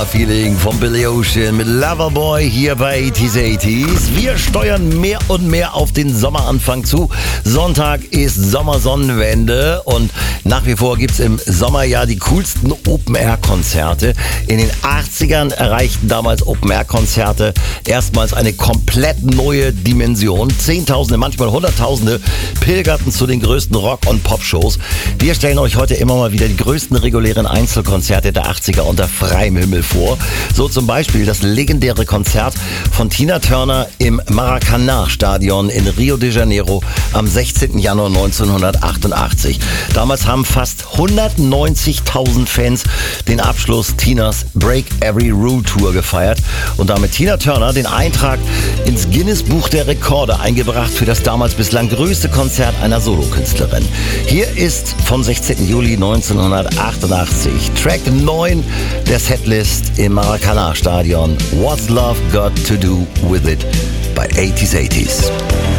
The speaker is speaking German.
Sommerfeeling von Billy Ocean mit Loverboy hier bei 80s. Wir steuern mehr und mehr auf den Sommeranfang zu. Sonntag ist Sommersonnenwende und nach wie vor gibt es im Sommer ja die coolsten Open-Air-Konzerte. In den 80ern erreichten damals Open-Air-Konzerte erstmals eine komplett neue Dimension. Zehntausende, manchmal Hunderttausende pilgerten zu den größten Rock- und Pop-Shows. Wir stellen euch heute immer mal wieder die größten regulären Einzelkonzerte der 80er unter freiem Himmel vor. So zum Beispiel das legendäre Konzert von Tina Turner im Maracanã-Stadion in Rio de Janeiro am 16. Januar 1988. Damals haben fast 190.000 Fans den Abschluss Tinas Break Every Rule Tour gefeiert und damit Tina Turner den Eintrag ins Guinness-Buch der Rekorde eingebracht für das damals bislang größte Konzert einer Solokünstlerin. Hier ist vom 16. Juli 1988 Track 9 der Setlist im Maracanã-Stadion. What's Love Got to Do With It bei 80s.